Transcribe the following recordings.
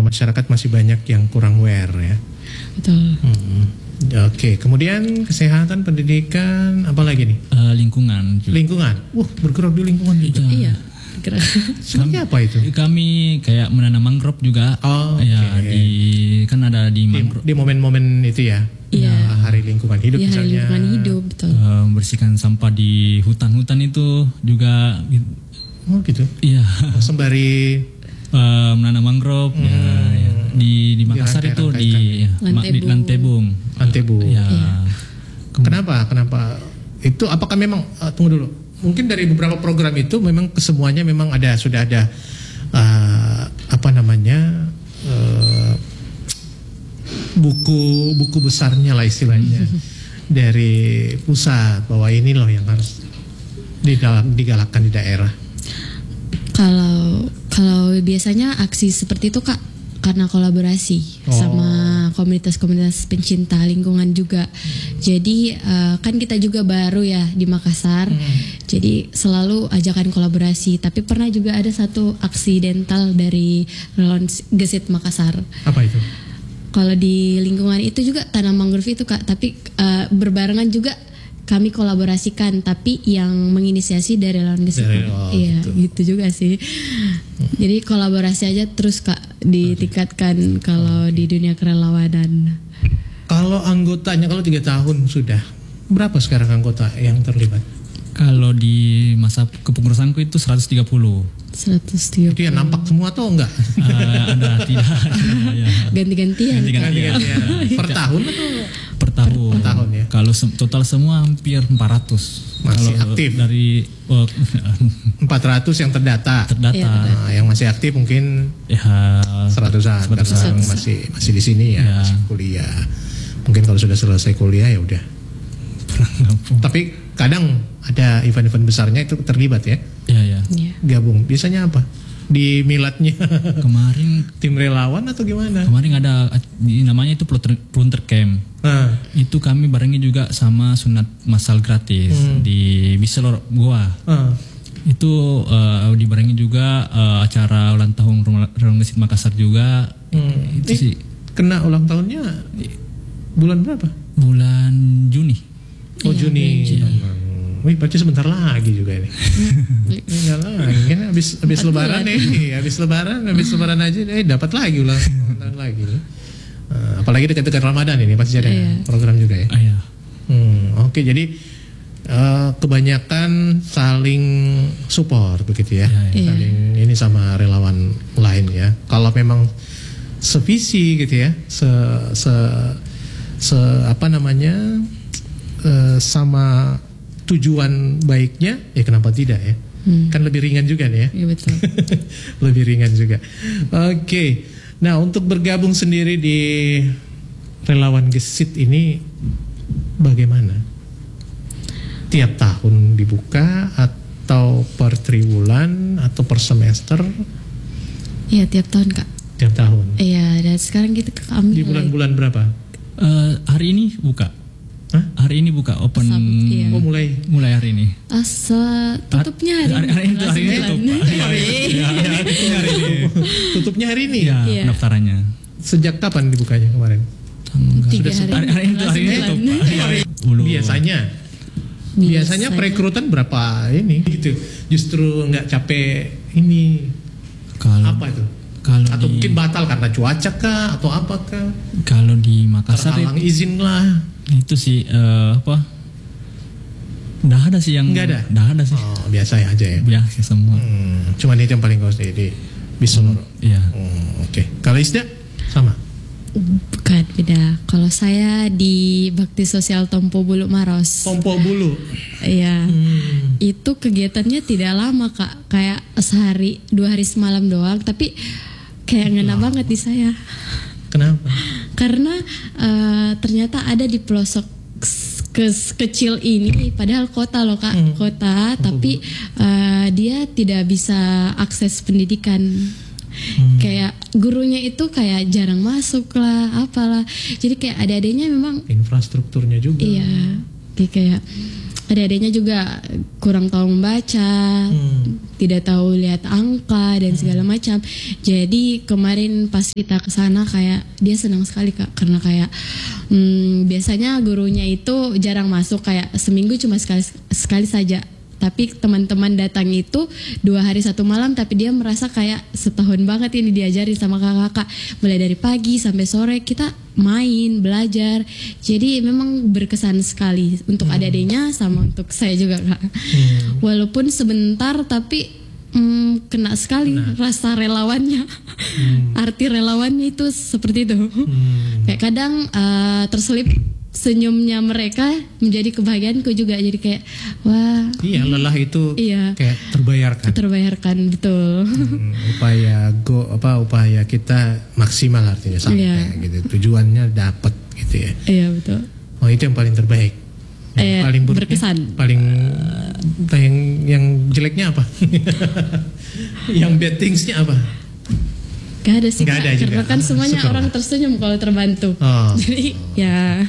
masyarakat masih banyak yang kurang aware ya. Betul. Oke, kemudian kesehatan, pendidikan, apa lagi nih? Lingkungan juga. Lingkungan. Bergerak di lingkungan juga. Iya. Seperti apa itu? Kami kayak menanam mangrove juga. Oh, ya oke. kan ada di mangrove. Di momen-momen itu ya. Iya. Hari lingkungan hidup Iya, hari misalnya. lingkungan hidup, betul. Bersihkan sampah di hutan-hutan itu juga. Oh gitu. Iya. Sembari menanam mangrove ya. Di Makassar itu di Lantebung. Lantebung. Ya. Kenapa? Itu apakah memang tunggu dulu. Mungkin dari beberapa program itu memang kesemuanya memang sudah ada buku besarnya lah istilahnya dari pusat bahwa ini loh yang harus digalakkan di daerah. Kalau biasanya aksi seperti itu Kak karena kolaborasi sama komunitas-komunitas pencinta lingkungan juga. Jadi kan kita juga baru ya di Makassar. Jadi selalu ajakan kolaborasi. Tapi pernah juga ada satu aksidental dari relawan Gesit Makassar. Apa itu? Kalau di lingkungan itu juga tanam mangrove itu Kak. Tapi berbarengan juga kami kolaborasikan, tapi yang menginisiasi dari relawan Gesit. Iya, gitu juga sih. Jadi kolaborasi aja terus Kak ditingkatkan kalau di dunia kerelawanan. Kalau anggotanya kalau 3 tahun sudah berapa sekarang anggota yang terlibat? Kalau di masa kepengurusanku itu 130. 130. Itu ya nampak semua atau enggak? Ada tidak? Ya. Ganti-gantian. Per tahun atau? Per tahun. Per tahun ya. Kalau total semua hampir 400. Masih kalau aktif. Dari 400 yang terdata. Iya, Nah, yang masih aktif mungkin ya 100-an karena masih di sini ya, masih kuliah. Mungkin kalau sudah selesai kuliah ya udah. Tapi kadang ada event-event besarnya itu terlibat ya. Iya. Gabung. Biasanya apa? Di miladnya Kemarin tim relawan atau gimana? Kemarin ada namanya itu Plunter Camp. Itu kami barengi juga sama sunat masal gratis di Biselor Goa. Itu dibarengi juga acara ulang tahun Relawan Gesit Makassar juga. Itu sih kena ulang tahunnya bulan berapa? Bulan Juni. Oh Juni. Wih, berarti sebentar lagi juga ini. Enggak lagi, kan habis lebaran nih, habis lebaran aja dapat lagi ulang tahun lagi. Apalagi dekat-dekat Ramadan ini pasti ada program juga ya. Iya. Oke, jadi kebanyakan saling support begitu ya. Saling ini sama relawan lain ya. Kalau memang sevisi gitu ya, sama tujuan baiknya ya kenapa tidak ya. Kan lebih ringan juga nih ya. Iya betul. Lebih ringan juga. Oke. Nah, untuk bergabung sendiri di relawan Gesit ini bagaimana? Tiap tahun dibuka atau per triwulan atau per semester? Iya, tiap tahun Kak. Tiap tahun. Iya, dan sekarang kita ambil di bulan-bulan berapa? Hari ini buka. Hah? Hari ini buka open. Iya. Oh, mulai hari ini. Tutupnya hari ini tutup. Tutupnya hari ini. Ya, Iya. pendaftarannya. Sejak kapan dibukanya kemarin? 3 hari ini tutup. Biasanya perekrutan berapa ini gitu. Justru nggak capek ini. Apa itu? Atau mungkin batal karena cuaca kah atau apakah? Kalau di Makassar terhalang izin lah. Itu sih nggak ada sih yang nggak ada sih. Oh, biasa aja ya. Biasa semua. Cuman itu yang paling kau di Biseloro. Iya. Oke. Kalau Isda sama? Bukan, beda. Kalau saya di Bakti Sosial Tompo Bulu Maros. Tompo Bulu. Iya. Itu kegiatannya tidak lama Kak. Kayak sehari 2 hari semalam doang. Tapi kayak ngena banget di saya. Kenapa? Karena ternyata ada di pelosok kecil ini, padahal kota loh Kak, kota, tapi dia tidak bisa akses pendidikan. Kayak gurunya itu kayak jarang masuk lah, apalah. Jadi kayak adik-adiknya memang infrastrukturnya juga. Iya, kayak adik-adiknya juga kurang tahu membaca, tidak tahu lihat angka dan segala macam. Jadi kemarin pas kita ke sana kayak dia senang sekali Kak, karena kayak biasanya gurunya itu jarang masuk, kayak seminggu cuma sekali saja. Tapi teman-teman datang itu 2 hari 1 malam, tapi dia merasa kayak setahun banget ini diajarin sama kakak-kakak. Mulai dari pagi sampai sore kita main, belajar. Jadi memang berkesan sekali untuk adik-adiknya sama untuk saya juga Kak. Walaupun sebentar tapi kena sekali rasa relawannya. Arti relawannya itu seperti itu. Kayak kadang terselip senyumnya mereka menjadi kebahagiaanku juga, jadi kayak wah. Iya, lelah itu kayak terbayarkan betul. Upaya kita maksimal artinya sampai gitu, tujuannya dapat gitu ya. Iya betul. Oh, itu yang paling terbaik. Yang paling berkesan. Paling yang jeleknya apa? Yang bad things-nya apa? Gak ada sih Kak, karena kan semuanya orang tersenyum kalau terbantu. Jadi ya.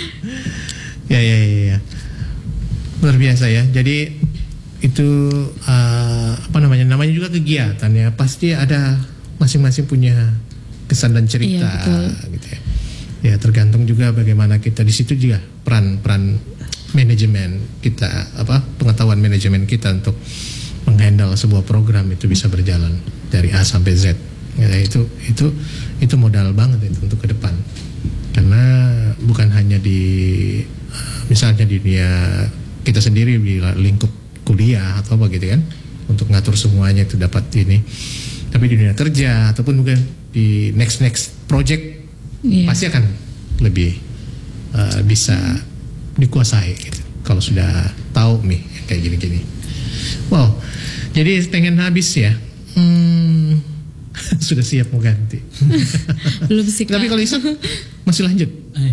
Luar biasa ya. Jadi itu namanya juga kegiatan ya. Pasti ada masing-masing punya kesan dan cerita gitu ya. Ya tergantung juga bagaimana kita di situ juga peran manajemen kita, pengetahuan manajemen kita untuk menghandle sebuah program itu bisa berjalan dari A sampai Z. Ya, itu modal banget itu untuk ke depan, karena bukan hanya misalnya di dunia kita sendiri di lingkup kuliah atau apa gitu kan, untuk ngatur semuanya itu dapat ini, tapi di dunia kerja ataupun mungkin di next project pasti akan lebih bisa dikuasai gitu, kalau sudah tahu nih kayak gini. Wow, jadi pengen habis ya. Sudah siap mau ganti. Belum sih Kak. Tapi kalau Isa masih lanjut.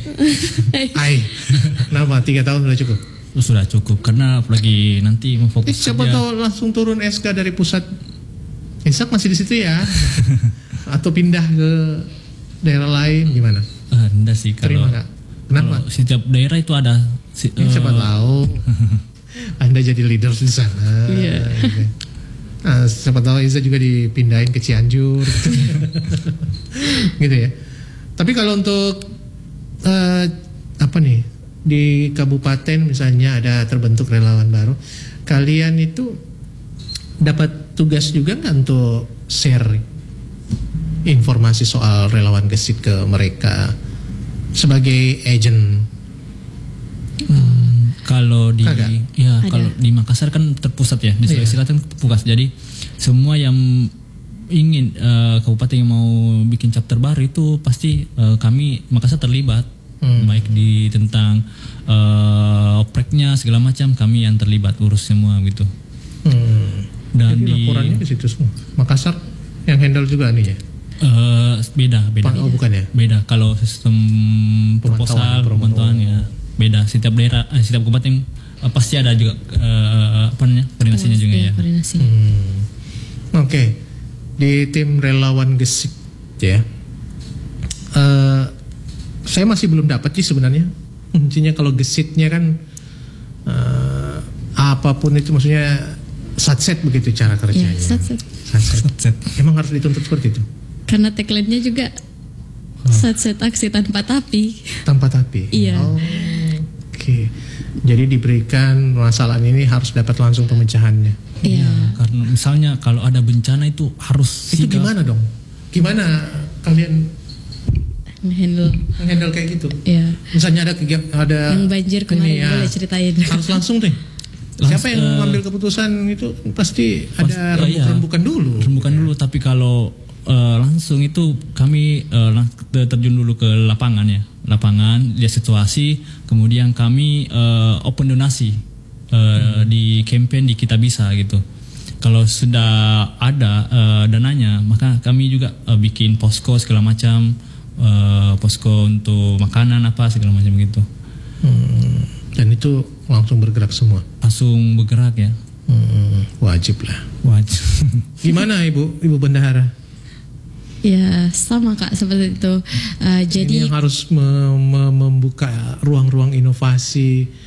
Kenapa 3 tahun sudah cukup? Sudah cukup, karena lagi nanti mau fokus. Siapa tahu langsung turun SK dari pusat. Isak masih di situ ya? Atau pindah ke daerah lain gimana? Enggak sih, kalau kenapa? Setiap daerah itu ada. Siapa tahu Anda jadi leader di sana. Iya. Gitu. Siapa tahu Iza juga dipindahin ke Cianjur gitu ya. Tapi kalau untuk di kabupaten misalnya ada terbentuk relawan baru, kalian itu dapat tugas juga nggak untuk share informasi soal relawan Gesit ke mereka sebagai agent? Kalau di Makassar kan terpusat ya, di Sulawesi Selatan terpusat. Jadi semua yang ingin kabupaten yang mau bikin chapter baru itu pasti kami Makassar terlibat, baik di tentang opreknya segala macam, kami yang terlibat urus semua gitu. Dan jadi laporannya ke situ semua. Makassar yang handle juga nih ya? Beda. Oh bukan ya? Beda. Kalau sistem proposal pemantauannya beda. Setiap daerah, setiap kabupaten pasti ada juga koordinasinya juga ya. Koordinasi. Oke. Di tim relawan Gesit ya. Saya masih belum dapat sih sebenarnya. Intinya kalau Gesitnya kan apapun itu maksudnya satset begitu cara kerjanya. Satset. Emang harus dituntut seperti itu? Karena tagline-nya juga satset aksi tanpa tapi. Tanpa tapi? Iya. Oke. Jadi diberikan masalah ini harus dapat langsung pemecahannya. Iya. Karena misalnya kalau ada bencana itu harus itu gimana dong? Gimana kalian handle kayak gitu? Iya. Misalnya ada yang banjir kemarin boleh ceritain. Harus langsung deh. Siapa yang mengambil keputusan itu pasti ada rembukan dulu. Rembukan dulu, tapi kalau langsung itu kami terjun dulu ke lapangan ya. Lapangan, lihat situasi, kemudian kami open donasi di campaign di Kita Bisa gitu. Kalau sudah ada dananya, maka kami juga bikin posko segala macam, posko untuk makanan apa segala macam gitu. Dan itu langsung bergerak semua? Langsung bergerak ya. Wajib lah. Wajib. Gimana Ibu Bendahara? Ya sama Kak seperti itu. Jadi ini yang harus membuka ruang-ruang inovasi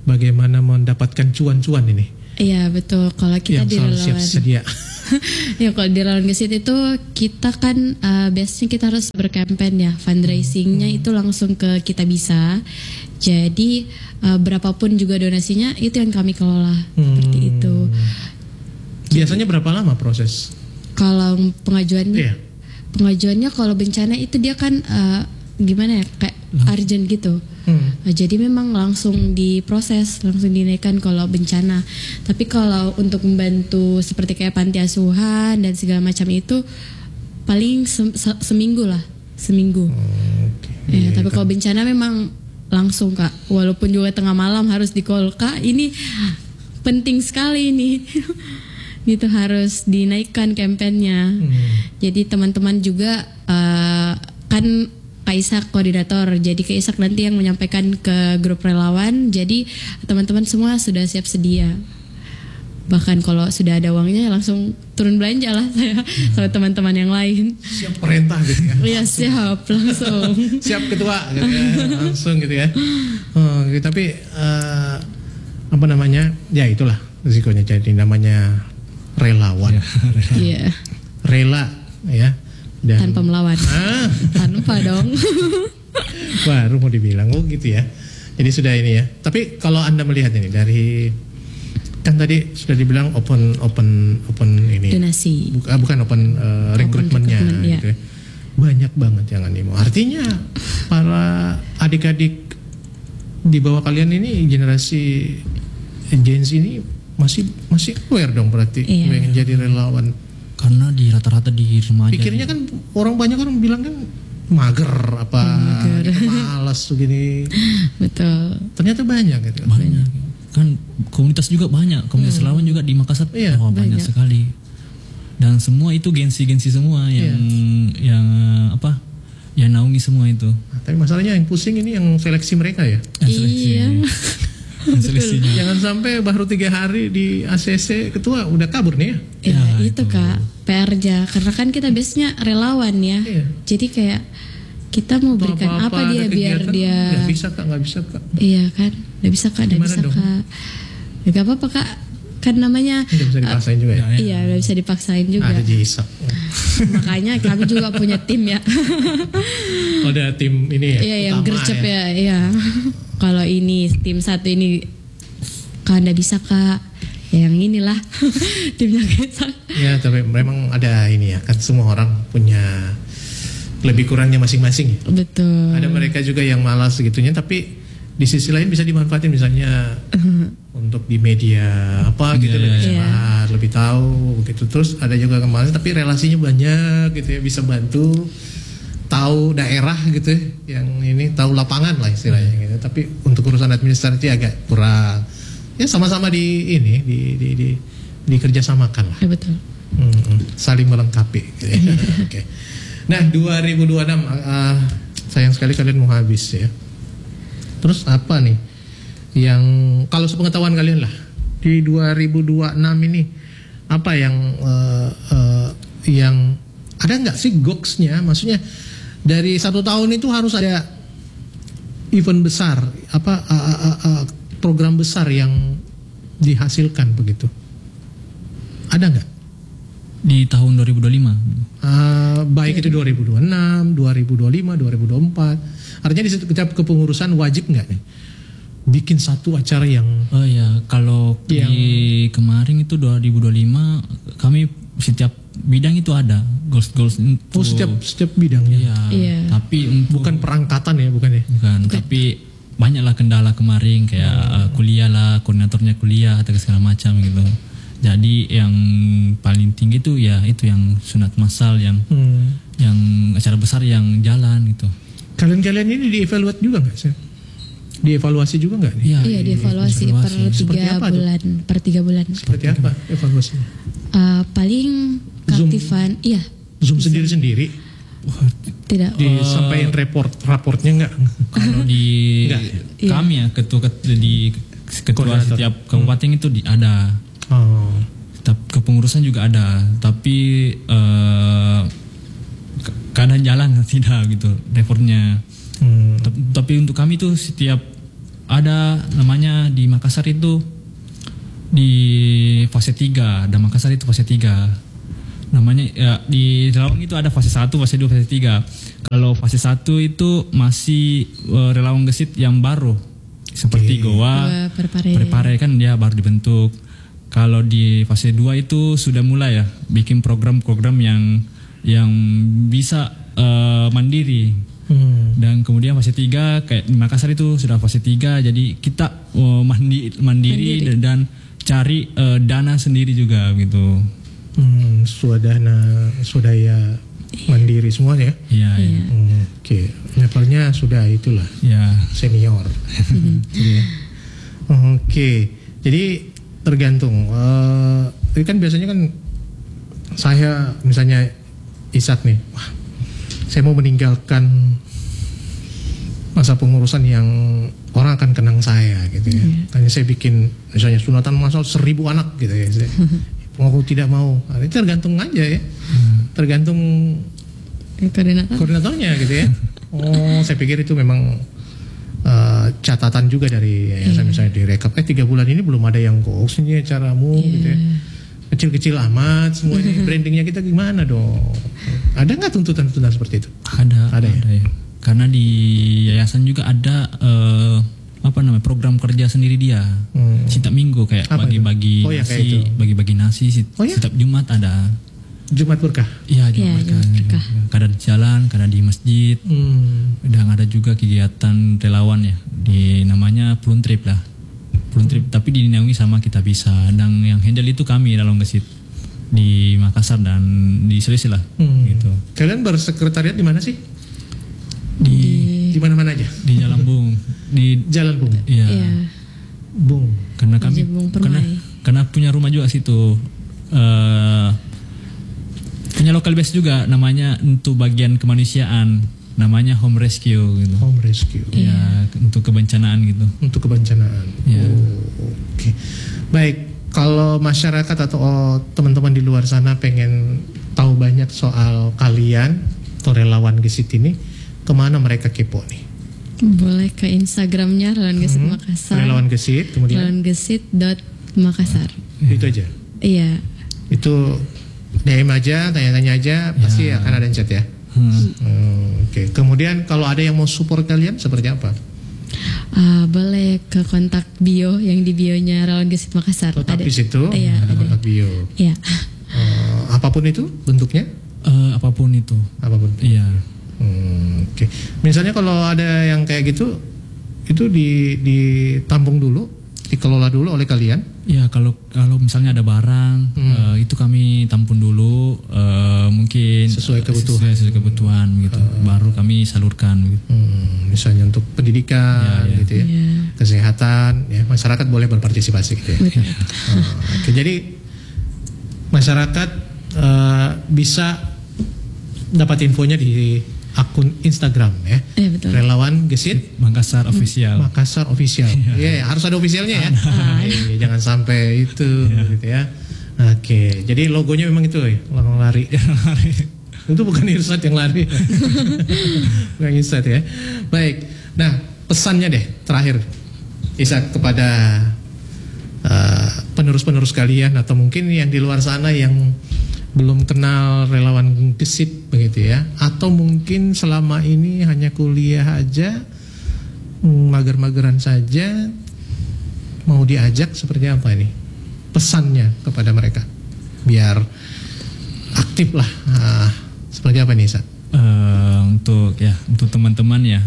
bagaimana mendapatkan cuan-cuan ini. Iya betul. Kalau kita di relawan siap sedia. ya kalau di relawan gesit itu kita kan biasanya kita harus berkampanye ya, fundraisingnya itu langsung ke Kita Bisa. Jadi berapapun juga donasinya itu yang kami kelola seperti itu. Biasanya berapa lama proses? Kalau pengajuannya, Iya. pengajuannya kalau bencana itu dia kan gimana ya, kayak urgent gitu. Jadi memang langsung diproses, langsung dinaikkan kalau bencana. Tapi kalau untuk membantu seperti kayak panti asuhan dan segala macam itu paling seminggu lah, seminggu. Okay. Tapi kalau bencana memang langsung Kak, walaupun juga tengah malam harus di-call, Kak ini penting sekali ini. Itu harus dinaikkan kampanyenya. Jadi teman-teman juga kan Kak Isak koordinator, jadi Kak Isak nanti yang menyampaikan ke grup relawan. Jadi teman-teman semua sudah siap sedia. Bahkan kalau sudah ada uangnya langsung turun belanja lah saya sama teman-teman yang lain. Siap perintah gitu ya? Iya siap langsung. Siap ketua gitu ya, langsung gitu ya. Tapi apa namanya? Ya itulah risikonya jadi namanya relawan. Iya. Rela ya. Dan, tanpa melawan. Tanpa dong. Baru mau dibilang gitu ya. Jadi sudah ini ya. Tapi kalau Anda melihat ini dari kan tadi sudah dibilang open ini. Donasi. Bukan open rekrutmennya ya. gitu ya. Banyak banget yang animo. Artinya para adik-adik di bawah kalian ini generasi Gen Z ini masih aware dong berarti pengen jadi relawan. Karena di rata-rata di remaja. Pikirnya kan banyak orang bilang kan mager gitu, malas tuh gini. Betul. Ternyata banyak gitu. Banyak. Kan komunitas juga banyak. Komunitas relawan juga di Makassar banyak sekali. Dan semua itu gensi-gensi semua yang yang naungi semua itu. Tapi masalahnya yang pusing ini yang seleksi mereka ya. Iya. Jangan sampai baru 3 hari di ACC ketua udah kabur nih ya. Ya itu Kak PR-nya, karena kan kita biasanya relawan ya. Jadi kayak kita mau berikan apa dia biar dia nggak bisa Kak. Iya kan, nggak bisa Kak. Ya, gak apa-apa Kak, kan namanya nggak bisa dipaksain juga ya. Iya nggak bisa dipaksain juga. Ada Jisak. Makanya kami juga punya tim ya. Ada tim ini ya. Iya yang gercep ya. Iya. Kalau ini tim satu ini Kak nggak bisa Kak, ya yang inilah timnya kita. Ya tapi memang ada ini ya, kan semua orang punya lebih kurangnya masing-masing. Betul. Ada mereka juga yang malas segitunya, tapi di sisi lain bisa dimanfaatin misalnya untuk di media apa gitu lebih cepat, lebih tahu begitu. Terus ada juga yang malas tapi relasinya banyak gitu ya, bisa bantu. Tahu daerah gitu yang ini, tahu lapangan lah istilahnya gitu. Tapi untuk urusan administratif agak kurang. Ya sama-sama di ini dikerjasamakan lah. Ya, betul. Saling melengkapi gitu ya. Oke. Nah 2026 sayang sekali kalian mau habis ya. Terus apa nih yang kalau sepengetahuan kalian lah di 2026 ini apa yang ada nggak sih goalsnya? Maksudnya dari 1 tahun itu harus ada event besar, program besar yang dihasilkan begitu. Ada nggak? Di tahun 2025. Baik itu 2026, 2025, 2024. Artinya di setiap kepengurusan wajib nggak nih bikin satu acara yang? Oh ya, kalau di kemarin itu 2025 kami setiap bidang itu ada goals itu. Oh setiap bidangnya. Iya. Tapi bukan perangkatan ya, bukan ya? Bukan. Tapi banyaklah kendala kemarin kayak kuliah lah, koordinatornya kuliah atau segala macam gitu. Jadi yang paling tinggi itu ya itu yang sunat massal yang acara besar yang jalan gitu. Kalian ini dievaluasi juga nggak sih? Dievaluasi juga nggak nih? Iya dievaluasi per 3 bulan. Seperti apa evaluasinya? Paling keaktifan, Zoom sendiri-sendiri. Tidak. Disampaikan raportnya nggak? Kalau di kami ya ketua setiap kabupaten itu ada. Kepengurusan juga ada, tapi keadaan jalan tidak gitu reportnya. Tapi untuk kami itu setiap ada namanya di Makassar itu di fase 3, ada Makassar itu fase 3. Namanya ya, di relawan itu ada fase 1, fase 2, fase 3. Kalau fase 1 itu masih relawan gesit yang baru. Seperti Goa, Perpare kan dia baru dibentuk. Kalau di fase 2 itu sudah mulai ya bikin program-program yang bisa mandiri. Dan kemudian fase 3 kayak di Makassar itu sudah fase 3, jadi kita mandiri dan cari dana sendiri juga gitu. Swadaya mandiri semuanya ya. Iya. Oke. Levelnya sudah itulah. Ya. Senior. Oke. Jadi tergantung. Ini kan biasanya kan saya misalnya Isat nih, wah, saya mau meninggalkan masa pengurusan yang orang akan kenang saya gitu ya. Tanya saya bikin misalnya sunatan masal 1000 anak gitu ya. Aku tidak mau. Nah, itu tergantung aja ya. Tergantung koordinatornya gitu ya. Oh, saya pikir itu memang catatan juga dari yayasan misalnya direkap 3 bulan ini belum ada yang goksnya caramu gitu ya. Kecil-kecil amat semuanya. Brandingnya kita gimana dong? Ada nggak tuntutan-tuntutan seperti itu? Ada ya. Karena di yayasan juga ada program kerja sendiri dia. Setiap minggu kayak bagi-bagi nasi, bagi-bagi nasi setiap Jumat ada. Jumat berkah. Iya, Jumat berkah. Kadang di jalan, kadang di masjid. Dan ada juga kegiatan relawan ya, di namanya Plun Trip lah. Plun Trip tapi dinaungi sama Kita Bisa. Dan yang handle itu kami dalam gesit di Makassar dan di Sulawesi lah. Gitu. Kalian bersekretariat di mana sih? Di mana-mana aja. Di Jalan Bung. Di Jalan Bung. Iya. Bung. Karena kami karena punya rumah juga situ. Punya local base juga namanya untuk bagian kemanusiaan, namanya Home Rescue gitu. Home Rescue. Ya, untuk kebencanaan gitu. Untuk kebencanaan. Ya. Oke. Baik, kalau masyarakat atau teman-teman di luar sana pengen tahu banyak soal kalian atau relawan gesit ini, kemana mereka kepo nih? Boleh ke Instagramnya Relawan Gesit Makassar. Relawan Gesit, kemudian relawangesit.makassar. Itu aja. Iya. Itu DM aja, tanya-tanya aja, pasti akan ada chat ya. Oke. Kemudian kalau ada yang mau support kalian seperti apa? Boleh ke kontak bio yang di bionya Relawan Gesit Makassar. Kontak di situ, ada kontak bio. Iya. Apapun itu bentuknya? Apapun itu. Apapun. Iya. Oke. Misalnya kalau ada yang kayak gitu, itu ditampung dulu, dikelola dulu oleh kalian? Ya, kalau misalnya ada barang, itu kami tampung dulu, mungkin sesuai kebutuhan gitu. Baru kami salurkan gitu. Misalnya untuk pendidikan gitu ya. Kesehatan ya, masyarakat boleh berpartisipasi gitu ya. Oke, jadi masyarakat bisa dapat infonya di akun Instagram ya. Betul. Relawan Gesit Makassar Official. Makassar Official. Harus ada officialnya ya. Jangan sampai itu gitu ya. Oke, jadi logonya memang itu ya, orang lari. Itu bukan Irsat yang lari. Bukan Irsat ya. Baik. Nah, pesannya deh terakhir Isak kepada penerus-penerus kalian atau mungkin yang di luar sana yang belum kenal relawan gesit begitu ya, atau mungkin selama ini hanya kuliah aja, mager-mageran saja, mau diajak seperti apa ini pesannya kepada mereka biar aktif lah, seperti apa nih Sa? Untuk teman-teman ya,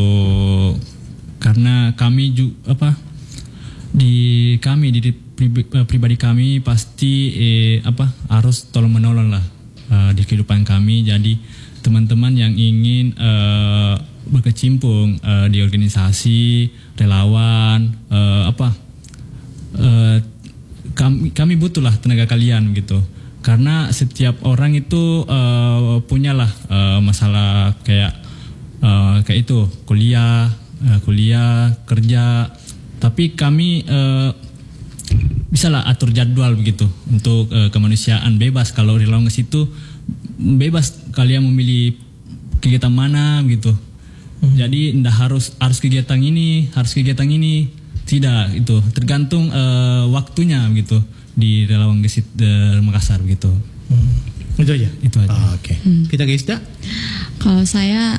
karena kami juga di pribadi kami pasti harus tolong menolong lah di kehidupan kami. Jadi teman-teman yang ingin berkecimpung di organisasi relawan kami butuhlah tenaga kalian gitu. Karena setiap orang itu punyalah masalah kayak itu kuliah kerja, tapi kami bisalah atur jadwal begitu untuk kemanusiaan bebas. Kalau relawan ke situ bebas kalian memilih kegiatan mana gitu. Jadi ndak harus kegiatan ini, tidak, itu tergantung waktunya begitu di Relawan Gesit Makassar begitu. Itu aja. Itu aja. Oke. Kita ke Isda. Kalau saya